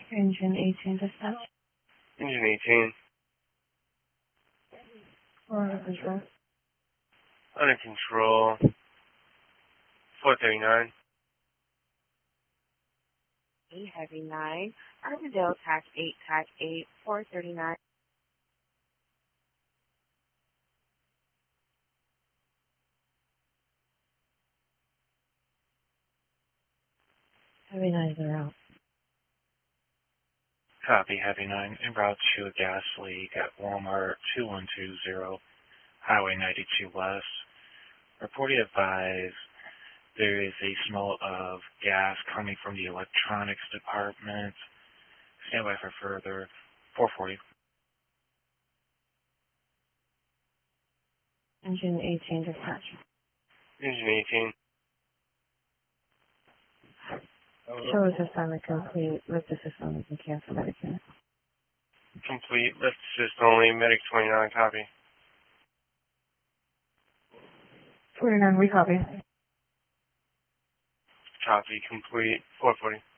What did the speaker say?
Engine 18 dispatch. Engine 18. We're under control. Under control. 439. Heavy 9. Armadale, TAC 8, 439. Heavy 9 are out. Copy, Heavy 9. En route to a gas leak at Walmart 2120, Highway 92 West. Reporting advised there is a smell of gas coming from the electronics department. Stand by for further. 440. Engine 18 dispatch. Engine 18. Show us assignment complete. Lift assist only and cancel medic unit. Complete. Lift assist only. Medic 29. Copy. 49, we copy. Copy. Complete. 440.